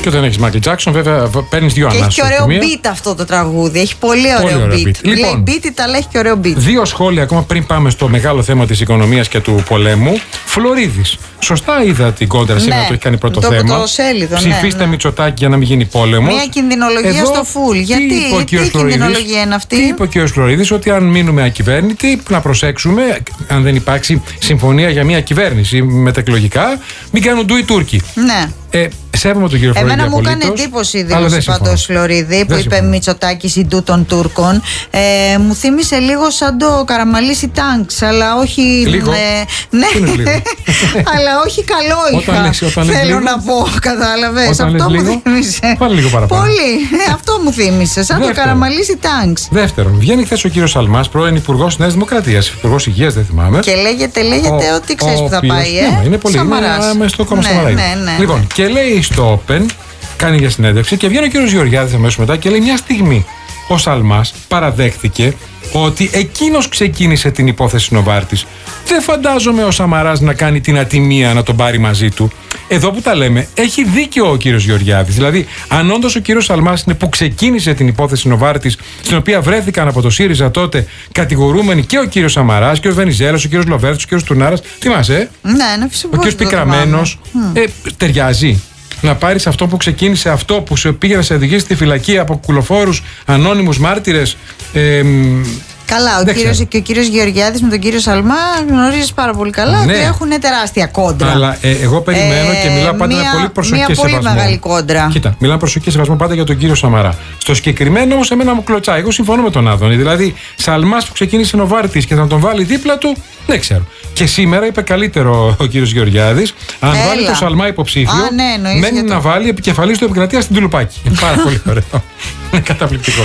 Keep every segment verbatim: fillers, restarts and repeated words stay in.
Και όταν έχεις Michael Jackson, βέβαια παίρνεις δύο ανάσες. Έχει και ωραίο beat αυτό το τραγούδι. Έχει πολύ ωραίο, πολύ ωραίο beat. beat. Λοιπόν, λέει beat, αλλά έχει και ωραίο beat. Δύο σχόλια ακόμα πριν πάμε στο μεγάλο θέμα της οικονομίας και του πολέμου. Φλωρίδης. Σωστά είδα την κόντρα ναι, σήμερα, το έχει κάνει πρώτο το θέμα. Πρωτοσέλιδο, ψηφίστε ναι, ναι. Μητσοτάκη για να μην γίνει πόλεμος. Μια κινδυνολογία εδώ, στο φουλ. Γιατί τι, τι κινδυνολογία είναι αυτή. Τι είπε ο κ. Φλωρίδης, ότι αν μείνουμε ακυβέρνητοι, να προσέξουμε, αν δεν υπάρξει συμφωνία για μια κυβέρνηση μετεκλογικά, μην κάνουν ντου οι Τούρκοι. Ναι. Ε, σέβομαι τον κύριο Φλωρίδη. Εμένα μου έκανε εντύπωση η δήλωση πάντως Φλωρίδη που είπε Μητσοτάκης η ντου των Τούρκων. Ε, μου θύμισε λίγο σαν το Καραμαλήσι Τάγκς, αλλά όχι. Λίγο. Ε, ναι, αλλά όχι καλό είχα. Όταν λες, όταν θέλω λίγο. να πω, κατάλαβες. Αυτό μου λίγο, θύμισε. Πάλι λίγο παραπάνω. Πολύ. Ε, αυτό μου θύμισε. Σαν Δεύτερον. το Καραμαλήσι Τάγκς. Δεύτερον, βγαίνει χθες ο κύριος Σαλμάς, πρώην υπουργός Νέας Δημοκρατίας, υπουργός Υγείας, δεν θυμάμαι. Και λέγεται, λέγεται ότι ξέρεις που θα πάει. Ε? Είναι πολύ. Είναι στο κόμμα Σαμαρά. Λοιπόν, και λέει στο Open, κάνει για συνέντευξη και βγαίνει ο κύριος Γεωργιάδης αμέσως μετά και λέει μια στιγμή ο Σαλμάς παραδέχτηκε ότι εκείνος ξεκίνησε την υπόθεση Νοβάρτης. Δεν φαντάζομαι ο Σαμαράς να κάνει την ατιμία να τον πάρει μαζί του. Εδώ που τα λέμε, έχει δίκιο ο κύριος Γεωργιάδης. Δηλαδή, αν όντως ο κύριος Σαλμάς είναι που ξεκίνησε την υπόθεση Νοβάρτης, στην οποία βρέθηκαν από το ΣΥΡΙΖΑ τότε κατηγορούμενοι και ο κύριος Σαμαράς, και ο κύριος Βενιζέλος, ο κύριος Λοβέρδος, ο κύριος Τουνάρας. Θυμάσαι, ε? Ναι, ναι, φυσικά. Ο κύριος Πικραμένος. Ε, ταιριάζει. Να πάρεις αυτό που ξεκίνησε, αυτό που σε πήγε να σε οδηγήσει στη φυλακή από κουλοφόρους, ανώνυμους μάρτυρες. Ε, Καλά, ο κύριος, και ο κύριος Γεωργιάδης με τον κύριο Σαλμά γνωρίζεις πάρα πολύ καλά ναι. ότι έχουν τεράστια κόντρα. Αλλά ε, εγώ περιμένω ε, και μιλάω πάντα με πολύ προσοχή και σεβασμό. Μια πολύ μεγάλη κόντρα. Κοίτα, μιλάω προσοχή και σεβασμό πάντα για τον κύριο Σαμαρά. Στο συγκεκριμένο όμως εμένα μου κλωτσάει. Εγώ συμφωνώ με τον Άδωνη. Δηλαδή, Σαλμάς που ξεκίνησε Νοβάρτης και θα τον βάλει δίπλα του, δεν ξέρω. Και σήμερα είπε καλύτερο ο κύριος Γεωργιάδης. Αν Έλα. βάλει το Σαλμά υποψήφιο, Α, ναι, μένει να το... βάλει επικεφαλής του Επικρατεία στην Τουλουπάκη. Είναι πάρα πολύ ωραίο. Είναι καταπληκτικό.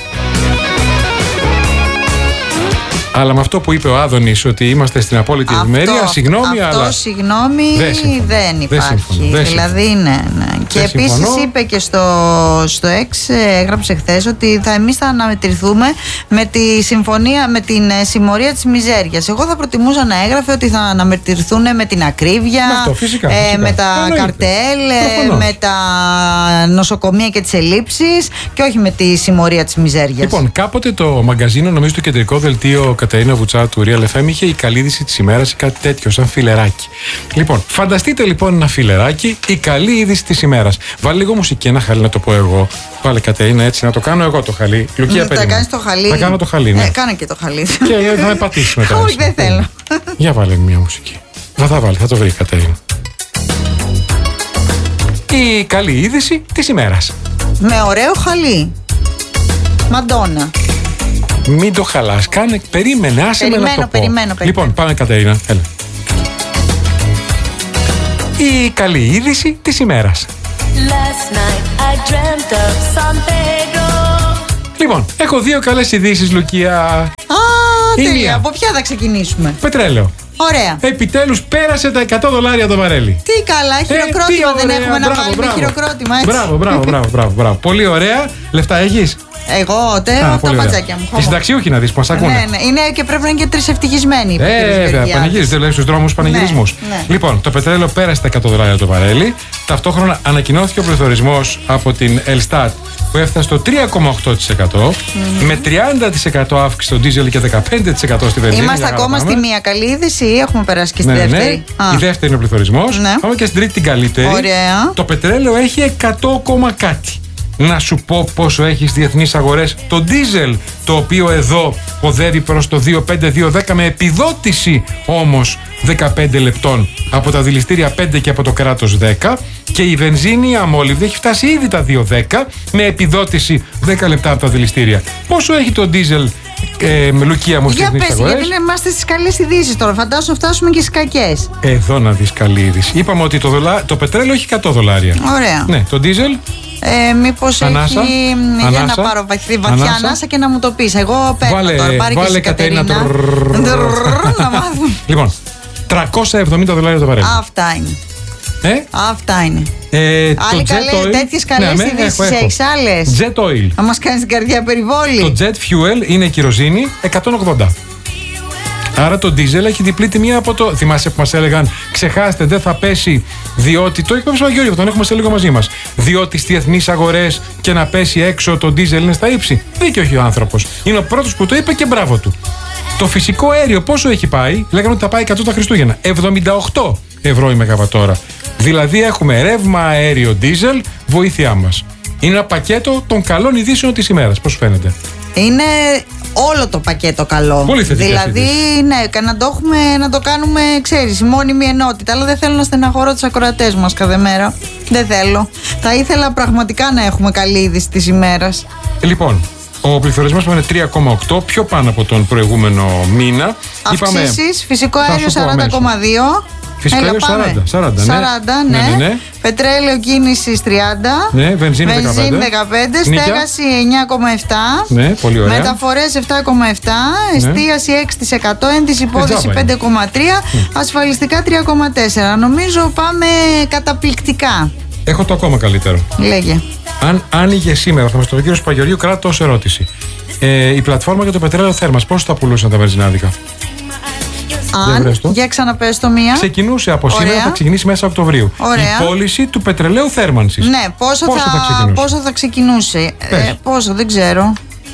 Αλλά με αυτό που είπε ο Άδωνης ότι είμαστε στην απόλυτη ευημερία, συγγνώμη, αυτό, αλλά. συγγνώμη, δεν, δεν υπάρχει. Δεν συμφωνώ, δεν δηλαδή, ναι, ναι. Και επίσης είπε και στο, στο X, έγραψε χθες ότι θα, εμείς θα αναμετρηθούμε με τη συμφωνία, με την συμμορία της μιζέριας. Εγώ θα προτιμούσα να έγραφε ότι θα αναμετρηθούν με την ακρίβεια, με, αυτό, φυσικά, φυσικά. Ε, με τα Εννοείται. καρτέλ, Προφανώς. με τα νοσοκομεία και τις ελλείψεις και όχι με τη συμμορία της μιζέριας. Λοιπόν, κάποτε το μαγκαζίνο, νομίζω το κεντρικό δελτίο Κατερίνα Βουτσά του Real εφ εμ είχε η καλή είδηση της ημέρας ή κάτι τέτοιο, σαν φιλεράκι. Λοιπόν, φανταστείτε λοιπόν ένα φιλεράκι, η καλή είδηση της ημέρας. Βάλε λίγο μουσική, ένα χαλί να το πω εγώ. Βάλε Κατερίνα έτσι, να το κάνω εγώ το χαλί. Λουκία, θα περίμενε. κάνεις το χαλί. Θα κάνω το χαλί, ναι. Ε, κάνε και το χαλί. Και θα με πατήσει μετά. Όχι, δεν θέλω. Για βάλε μια μουσική. Θα θα βάλει, θα το βρει η Κατερίνα. Η καλή είδηση της ημέρας. Με ωραίο χαλί. Μαντόνα. Μην το χαλάς, κάνε, περίμενε, άσε περιμένω, με να το πω. Περιμένω, περιμένω. Λοιπόν, πάμε Κατερίνα, έλα. Η καλή είδηση της ημέρας. Λοιπόν, έχω δύο καλές ειδήσεις, Λουκία. Α, τέλεια. Από ποια θα ξεκινήσουμε? Πετρέλαιο. Ωραία. Επιτέλους πέρασε τα εκατό δολάρια το βαρέλι. Τι καλά, χειροκρότημα ε, δεν ωραία, έχουμε μπράβο, να βάλουμε, μπράβο. Χειροκρότημα έτσι. Μπράβο, μπράβο, μπράβο, μπράβο, μπράβο. Πολύ ωραία. Λεφτά έχεις? Εγώ, τε, τα πατσάκια μου. Οι συνταξιούχοι να δεις που μας ακούνε. Ναι, ναι, είναι και πρέπει να είναι και τρεις ευτυχισμένοι. Ε, βέβαια, πανηγύριζε, λέει στους δρόμους πανηγυρισμούς. Ναι, ναι. Λοιπόν, το πετρέλαιο πέρασε τα εκατό δολάρια το βαρέλι. Ταυτόχρονα ανακοινώθηκε ο πληθωρισμός από την Ελστάτ που έφτασε στο τρία κόμμα οκτώ τοις εκατό mm-hmm. με τριάντα τοις εκατό αύξηση στο ντίζελ και δεκαπέντε τοις εκατό στη βενζίνη. Είμαστε ακόμα στη μία καλή είδηση ή έχουμε περάσει και στη ναι, δεύτερη? Ναι. Η δεύτερη είναι ο πληθωρισμός. Ναι. Πάμε και στην τρίτη την καλύτερη. Ωραία. Το πετρέλαιο έχει εκατό κάτι. Να σου πω πόσο έχει στις διεθνείς αγορές το ντίζελ, το οποίο εδώ οδεύει προς το δύο πέντε δύο δέκα με επιδότηση όμως δεκαπέντε λεπτών από τα δηληστήρια πέντε και από το κράτος δέκα, και η βενζίνη η αμόλυβδη έχει φτάσει ήδη τα δύο δέκα με επιδότηση δέκα λεπτά από τα δηληστήρια. Πόσο έχει το ντίζελ, ε, με Λουκία μου, στις διεθνείς αγορές? Γιατί είμαστε στις καλές ειδήσεις τώρα, φαντάζομαι φτάσουμε και στις κακές. Εδώ να δεις καλή είδηση. Είπαμε ότι το, δολά... το πετρέλαιο έχει εκατό δολάρια. Ωραία. Ναι, το ντίζελ. Ε, μήπως ανάσα, έχει. ανάσα, για να πάρω βαθιά ανάσα. ανάσα και να μου το πεις. Εγώ παίρνω βάλε, τώρα. Πάρε βάλε και Κατερίνα. Να μάθουμε. Λοιπόν, τριακόσια εβδομήντα δολάρια το βαρέλι. Αυτά είναι. Ε? Αυτά είναι. Ε, Άλλοι καλές, τέτοιες καλές ναι, ειδήσεις έχεις άλλες? Jet oil. Θα μας κάνεις την καρδιά περιβόλη. Το jet fuel είναι η κυροζήνη εκατόν ογδόντα. Άρα το ντίζελ έχει διπλή τιμή από το. Θυμάσαι που μας έλεγαν, ξεχάστε, δεν θα πέσει, διότι. Το είπε ο Γιώργο, τον έχουμε σε λίγο μαζί μας. Διότι στις διεθνείς αγορές και να πέσει έξω το ντίζελ είναι στα ύψη. Δίκιο έχει ο άνθρωπος. Είναι ο πρώτος που το είπε και μπράβο του. Το φυσικό αέριο πόσο έχει πάει, λέγανε ότι θα πάει εκατό τα Χριστούγεννα. εβδομήντα οκτώ ευρώ η μεγαβατόρα. Δηλαδή έχουμε ρεύμα αέριο ντίζελ, βοήθειά μας. Είναι ένα πακέτο των καλών ειδήσεων της ημέρας. Πώς φαίνεται? Είναι όλο το πακέτο καλό. Πολύ θετικές δηλαδή, ειδήσεις. ναι, να το, έχουμε, να το κάνουμε, ξέρεις, μόνιμη ενότητα. Αλλά δεν θέλω να στεναχωρώ τους ακροατές μας κάθε μέρα. Δεν θέλω. Θα ήθελα πραγματικά να έχουμε καλή είδηση της ημέρας. Λοιπόν, ο πληθωρισμός είναι τρία κόμμα οκτώ, πιο πάνω από τον προηγούμενο μήνα. Αυξήσεις, φυσικό αέριο σαράντα κόμμα δύο. Φυσικό αέριο σαράντα, σαράντα, ναι. σαράντα, ναι. Ναι, ναι, ναι. Πετρέλαιο κίνησης τριάντα. Ναι, βενζίνη δεκαπέντε. δεκαπέντε. Στέγαση εννιά κόμμα επτά. Ναι, πολύ ωραία. Μεταφορές επτά κόμμα επτά. Ναι. Εστίαση έξι τοις εκατό. Ένδυση υπόδειση πέντε κόμμα τρία. Ναι. Ασφαλιστικά τρία κόμμα τέσσερα. Νομίζω πάμε καταπληκτικά. Έχω το ακόμα καλύτερο. Λέγε. Αν άνοιγε σήμερα, θα μας το πει ο κ. Παγιοριού, κράτω ως ερώτηση. Ε, η πλατφόρμα για το πετρέλαιο θέρμας, πώς θα πουλούσαν τα βενζινάδικα? Αν, για ξαναπες το μία. Ξεκινούσε από σήμερα, ωραία. Θα ξεκινήσει μέσα Οκτωβρίου. Ωραία. Η πώληση του πετρελαίου θέρμανσης. Ναι, πόσο, πόσο, θα, θα, ξεκινούσε. πόσο θα ξεκινούσε. Ε, πόσο, δεν ξέρω.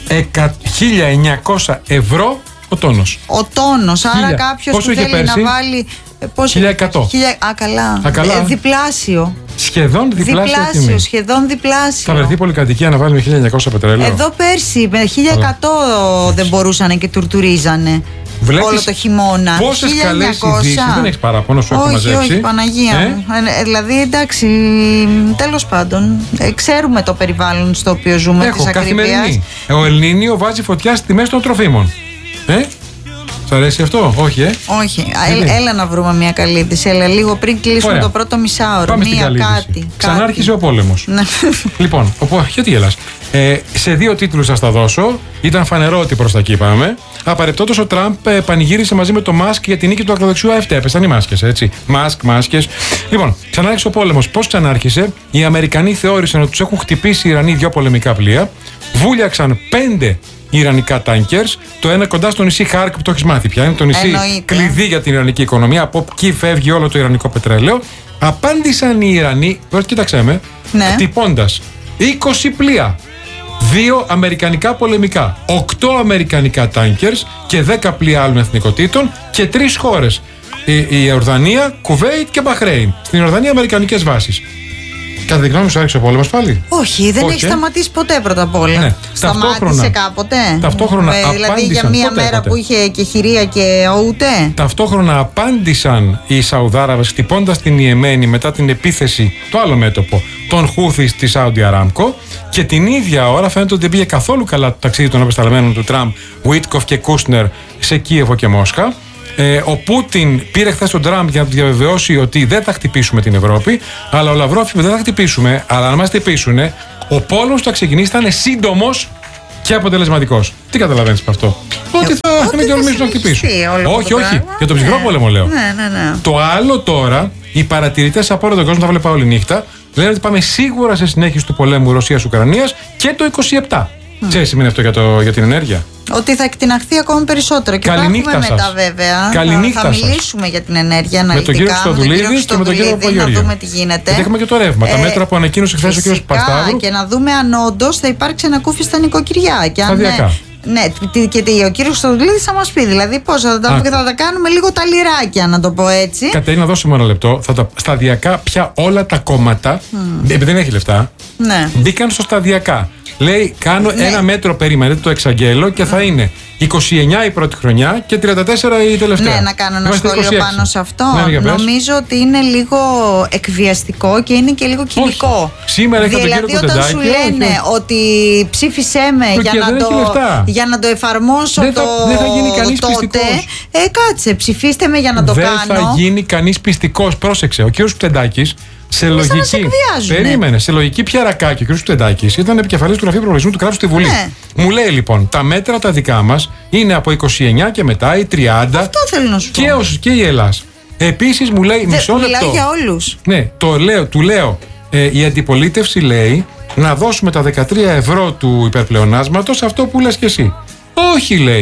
χίλια εννιακόσια ευρώ ο τόνος. Ο τόνος, άρα κάποιος που θέλει πέρσι? να βάλει. Πόσο... χίλια εκατό. Χίλια... Α, καλά. Α, καλά. Ε, διπλάσιο. Σχεδόν διπλάσιο. Διπλάσιο, τιμή. σχεδόν διπλάσιο. Θα βρεθεί πολυκατοικία να βάλει με χίλια εννιακόσια πετρέλαιο. Εδώ πέρσι με χίλια εκατό αλλά. δεν μπορούσαν και τουρτουρίζανε. Βλέπεις όλο το χειμώνα. Πόσες καλές ειδήσεις, δεν έχεις παράπονο, σου έχω μαζέψει. Όχι, όχι, Παναγία ε? μου. Ε, δηλαδή, εντάξει, τέλος πάντων, ε, ξέρουμε το περιβάλλον στο οποίο ζούμε της ακρίβειας. Ο Ελνίνιο βάζει φωτιά στις τιμές των τροφίμων. Ε? Σ' αρέσει αυτό, όχι, ε? Όχι. Έλα, έλα να βρούμε μια καλή είδηση. Έλα, λίγο πριν κλείσουμε ωραία. το πρώτο μισάωρο. Πάμε μία στην κάτι. Ξανάρχισε ο πόλεμος. Λοιπόν, οπό, γιατί γελάς. Ε, σε δύο τίτλους θα στα δώσω. Ήταν φανερό ότι προς τα εκεί πάμε. Απαρεπτόντως ο Τραμπ ε, πανηγύρισε μαζί με το Μάσκ για την νίκη του ακροδεξιού ΑΕΦΤ. Έπεσαν οι μάσκες, έτσι. Μάσκ, μάσκες. Λοιπόν, ξανάρχισε ο πόλεμος. Πώς ξανάρχισε? Οι Αμερικανοί θεώρησαν ότι τους έχουν χτυπήσει οι Ιρανοί δύο πολεμικά πλοία. Βούλιαξαν πέντε Ιρανικά τάνκερς, το ένα κοντά στο νησί Χάρκ που το έχεις μάθει πια. Είναι το νησί εννοείται. Κλειδί για την Ιρανική οικονομία. Από εκεί φεύγει όλο το Ιρανικό πετρέλαιο. Απάντησαν οι Ιρανοί, κοίταξέ με, ναι. χτυπώντας είκοσι πλοία. Δύο αμερικανικά πολεμικά, οκτώ αμερικανικά τάνκερς και δέκα πλοία άλλων εθνικοτήτων και τρεις χώρες. Η, η Ιορδανία, Κουβέιτ και Μπαχρέιν. Στην Ιορδανία αμερικανικές βάσεις. Κατά τη γνώμη σου άρχισε ο πόλεμος πάλι? Όχι, δεν Όχι, έχει ε? σταματήσει ποτέ πρώτα απ' όλα. Ναι. Σταμάτησε κάποτε. Ταυτόχρονα ε, δηλαδή για μία ποτέ, μέρα ποτέ. που είχε και χειρία και ούτε. Ταυτόχρονα απάντησαν οι Σαουδάραβες χτυπώντας την Ιεμένη μετά την επίθεση, το άλλο μέτωπο, των Χούθις στη Σάουντι Αράμκο. Και την ίδια ώρα φαίνεται ότι δεν πήγε καθόλου καλά το ταξίδι των απεσταλμένων του Τραμπ, Βίτκοφ και Κούσνερ, σε Κίεβο και Μόσχα. Ε, ο Πούτιν πήρε χθες τον Τραμπ για να του διαβεβαιώσει ότι δεν θα χτυπήσουμε την Ευρώπη, αλλά ο Λαυρόφ είπε δεν θα χτυπήσουμε, αλλά αν μας χτυπήσουν, ο πόλεμος που θα ξεκινήσει θα είναι σύντομος και αποτελεσματικός. Τι καταλαβαίνεις από αυτό? Ε, ότι θα μην τολμήσουν να χτυπήσουν. Όχι, όχι, πράγμα. Για τον ψυχρό ναι. πόλεμο λέω. Ναι, ναι, ναι. Το άλλο τώρα, οι παρατηρητές από όλο τον κόσμο, τα βλέπα όλη νύχτα, λένε ότι πάμε σίγουρα σε συνέχιση του πολέμου Ρωσίας-Ουκρανίας και το είκοσι επτά. Mm. Ξέρεις τι σημαίνει αυτό για, το, για την ενέργεια? Ότι θα εκτιναχθεί ακόμη περισσότερο. Και θα έχουμε μετά βέβαια. Καληνύχτα θα μιλήσουμε για την ενέργεια αναλυτικά. Με τον κύριο Χρυστοδουλίδη και με τον κύριο Παγιορίου. Να δούμε τι γίνεται. Γιατί έχουμε και το ρεύμα. Ε, τα μέτρα που ανακοίνωσε χθες ο κύριος Πασταύρου. Και να δούμε αν όντως θα υπάρξει ανακούφιση στα νοικοκυριά. Και αν, ναι, και ο κύριος Χρυστοδουλίδης θα μας πει. Δηλαδή πώς θα τα, θα τα κάνουμε λίγο τα λιράκια, να το πω έτσι. Κατερίνα, δώσε μου ένα λεπτό. Θα τα σταδιακά πια όλα τα κόμματα, mm. επειδή δεν έχει λεφτά, ναι. μπήκαν στο σταδιακά. Λέει, κάνω ναι. ένα μέτρο, περίμενε, το εξαγγέλω και θα είναι είκοσι εννιά η πρώτη χρονιά και τριάντα τέσσερα η τελευταία. Ναι, να κάνω ένα σχόλιο είκοσι έξι πάνω σε αυτό. Ναι, νομίζω ότι είναι λίγο εκβιαστικό και είναι και λίγο κοινικό. Όχι. Σήμερα είχα δηλαδή, τον κύριο όταν σου λένε όχι. ότι ψήφισέ με για να, το, για να το εφαρμόσω δεν θα, το δεν θα γίνει κανείς τότε. πιστικός. Ε, κάτσε, ψηφίστε με για να το δεν κάνω. Δεν θα γίνει κανείς πιστικός. Πρόσεξε, ο κύριος Πτεντάκης. Σε λογική, περίμενε, σε λογική πιαρακάκι, ο κ. Πτεντάκης ήταν επικεφαλής του Γραφείου Προπολογισμού του Κράτους στη Βουλή. Ναι. Μου λέει λοιπόν, τα μέτρα τα δικά μας είναι από είκοσι εννιά και μετά ή τριάντα. Αυτό θέλω να σου πω. Και, ως, και η Ελλάς. Επίσης μου λέει, Δε, μισό λεπτό. Μιλάω για όλους. Ναι, το λέω, του λέω, ε, η αντιπολίτευση λέει να δώσουμε τα δεκατρία ευρώ του υπερπλεονάσματος αυτό που λες και εσύ. Όχι, λέει.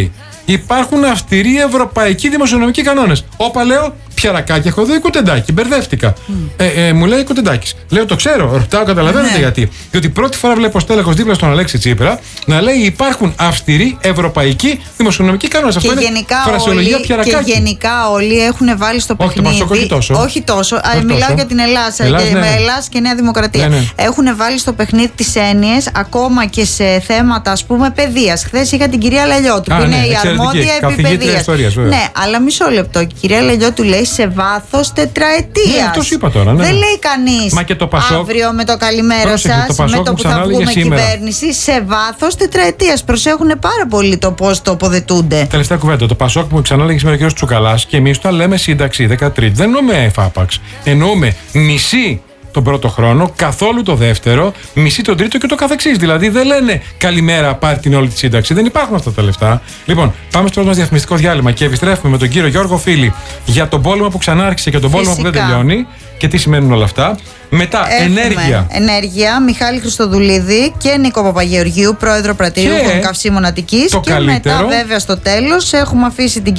υπάρχουν αυστηροί ευρωπαϊκοί δημοσιονομικοί κανόνες. Όπα, λέω, πιαρακάκι έχω δει, Κουτεντάκι. Μπερδεύτηκα. Mm. Ε, ε, μου λέει Κουτεντάκης. Λέω, το ξέρω, ρωτάω, καταλαβαίνετε ναι. γιατί. Διότι πρώτη φορά βλέπω στέλεχος δίπλα στον Αλέξη Τσίπρα να λέει υπάρχουν αυστηροί ευρωπαϊκοί δημοσιονομικοί κανόνες. Αυτό είναι φρασιολογία πιαρακάκι. Και γενικά όλοι έχουν βάλει στο παιχνίδι. Όχι το Πασόκ, όχι τόσο. Όχι τόσο. Όχι μιλάω τόσο. Για την Ελλάδα Ελλάς, και ναι. με Ελλάδα και Νέα Δημοκρατία. Ναι, ναι. Έχουν βάλει στο παιχνίδι τις έννοιες ακόμα και σε θέματα, ας πούμε, παιδείας. Χθες είχα την κυρία Λαλιώτου, που ναι, είναι η αρμόδια επί παιδείας. Ναι, αλλά μισό λεπτό. Η κυρία Λαλιώτου λέει σε βάθος τετραετίας. Ναι, αυτό είπα τώρα. Ναι. Δεν λέει κανείς Μα και το Πασόκ, αύριο με το καλημέρα σας, το με το που θα βγούμε κυβέρνηση, σε βάθος τετραετίας. Προσέχουν πάρα πολύ το πώς τοποθετούνται. Τελευταία κουβέντα. Το Πασόκ που ξανά λέγει σήμερα ο κ. Τσουκαλάς και εμείς το λέμε σύνταξη δεκατρία. Δεν εννοούμε εφάπαξ. Εννοούμε μισή τον πρώτο χρόνο, καθόλου το δεύτερο, μισή τον τρίτο και το καθεξής. Δηλαδή δεν λένε καλημέρα, πάρει την όλη τη σύνταξη. Δεν υπάρχουν αυτά τα λεφτά. Λοιπόν, πάμε στο μας διαφημιστικό διάλειμμα και επιστρέφουμε με τον κύριο Γιώργο Φίλη για τον πόλεμο που ξανά άρχισε και τον πόλεμο Φυσικά. που δεν τελειώνει και τι σημαίνουν όλα αυτά. Μετά, Έχουμε ενέργεια. Ενέργεια, Μιχάλη Χριστοδουλίδη και Νίκο Παπαγεωργίου, πρόεδρο Πρατηρίου Καυσίμων Αττικής. Και καλύτερο. μετά, βέβαια, στο τέλος έχουμε αφήσει την